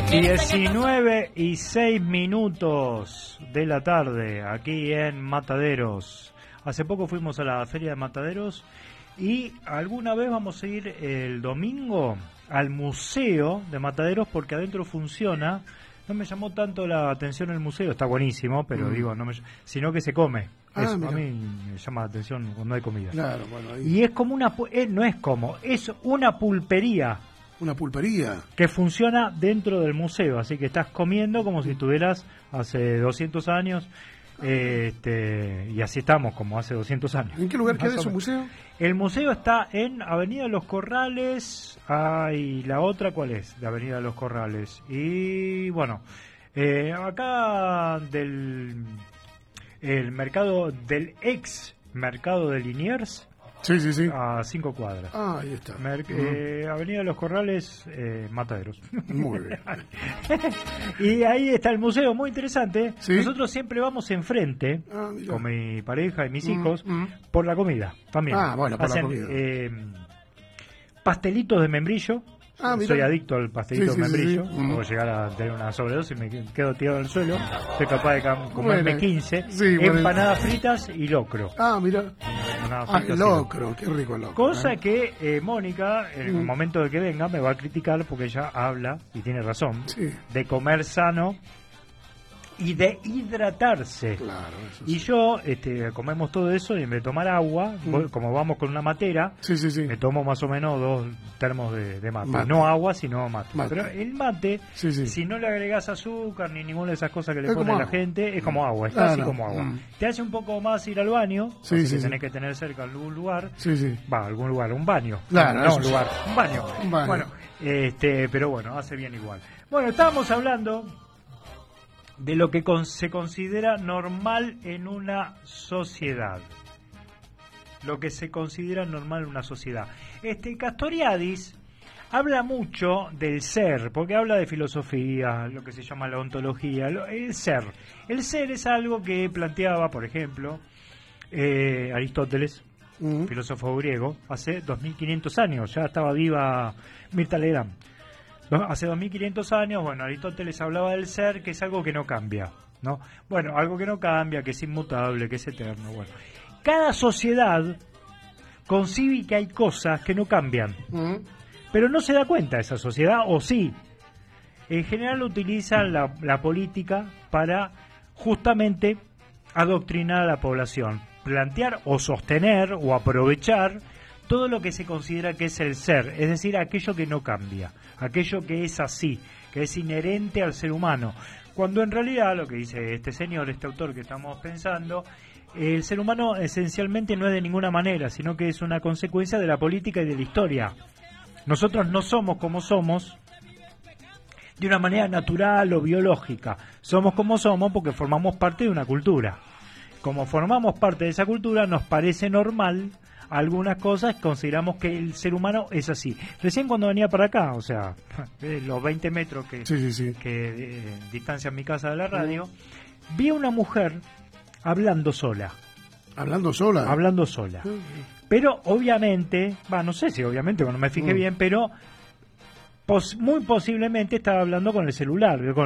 19:06 de la tarde, aquí en Mataderos. Hace poco fuimos a la Feria de Mataderos y alguna vez vamos a ir el domingo al Museo de Mataderos porque adentro funciona. No me llamó tanto la atención el museo, está buenísimo, pero digo, sino que se come. Eso, a mí me llama la atención cuando hay comida. Claro, bueno, ahí. Y es como es una pulpería. Una pulpería. Que funciona dentro del museo, así que estás comiendo como si estuvieras hace 200 años, y así estamos, como hace 200 años. ¿En qué lugar queda ese museo? El museo está en Avenida Los Corrales, y la otra, ¿cuál es? De Avenida Los Corrales. Y bueno, acá el mercado del ex mercado de Liniers. Sí. A 5 cuadras. Ah, ahí está. Avenida Los Corrales, Mataderos. Muy bien. Y ahí está el museo, muy interesante. ¿Sí? Nosotros siempre vamos enfrente, con mi pareja y mis hijos, por la comida también. Ah, bueno, por la comida. Pastelitos de membrillo. Soy adicto al pastelito de membrillo. Sí. Puedo llegar a tener una sobredosis y me quedo tirado en el suelo. Soy capaz de comerme 15. Empanadas fritas y locro. Ah, mira. El locro, qué rico el locro. Cosa que Mónica, en el momento de que venga, me va a criticar porque ella habla, y tiene razón, de comer sano y de hidratarse. Claro, eso y yo comemos todo eso y en vez de tomar agua, como vamos con una matera, me tomo más o menos 2 termos de mate. No agua, sino mate. Pero el mate, si no le agregás azúcar ni ninguna de esas cosas que le pone la gente, es como agua, es casi como agua. Te hace un poco más ir al baño, así que tenés que tener cerca algún lugar. Algún lugar, un baño. Claro, no un lugar, un baño. Bueno, pero bueno, hace bien igual. Bueno, estábamos hablando de lo que se considera normal en una sociedad. Lo que se considera normal en una sociedad. Castoriadis habla mucho del ser, porque habla de filosofía, lo que se llama la ontología, el ser. El ser es algo que planteaba, por ejemplo, Aristóteles, filósofo griego, hace 2500 años. Ya estaba viva Mirta Legrand. Hace 2500 años, Aristóteles hablaba del ser, que es algo que no cambia, ¿no? Bueno, algo que no cambia, que es inmutable, que es eterno. Bueno, cada sociedad concibe que hay cosas que no cambian, pero no se da cuenta esa sociedad, o sí. En general utilizan la política para justamente adoctrinar a la población, plantear o sostener o aprovechar todo lo que se considera que es el ser, es decir, aquello que no cambia, aquello que es así, que es inherente al ser humano. Cuando en realidad lo que dice este señor, este autor que estamos pensando, el ser humano esencialmente no es de ninguna manera, sino que es una consecuencia de la política y de la historia. Nosotros no somos como somos de una manera natural o biológica, somos como somos porque formamos parte de una cultura. Como formamos parte de esa cultura, nos parece normal algunas cosas, consideramos que el ser humano es así. Recién cuando venía para acá, o sea, los 20 metros que distancia mi casa de la radio, vi a una mujer hablando sola. ¿Hablando sola? Hablando sola. Pero obviamente, no sé si obviamente, cuando me fijé bien, pero muy posiblemente estaba hablando con el celular, con